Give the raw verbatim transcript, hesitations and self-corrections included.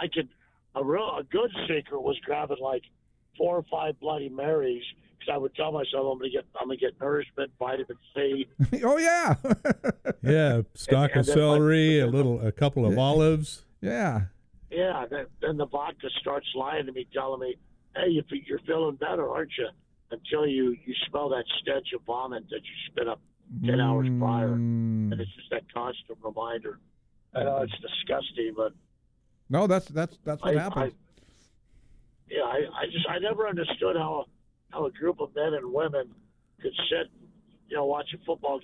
thinking a real a good seeker was grabbing like four or five Bloody Marys because I would tell myself I'm gonna get I'm gonna get nourishment, vitamin C. Oh yeah, yeah, stalk And- of and then, like, celery, a then the- little, a couple of olives. yeah. Yeah, then, then the vodka starts lying to me, telling me, "Hey, you, you're feeling better, aren't you?" Until you you smell that stench of vomit that you spit up ten hours prior, Mm. and it's just that constant reminder. I know it's disgusting, but No, that's that's that's what I, happens. I, yeah, I, I just I never understood how how a group of men and women could sit, you know, watch a football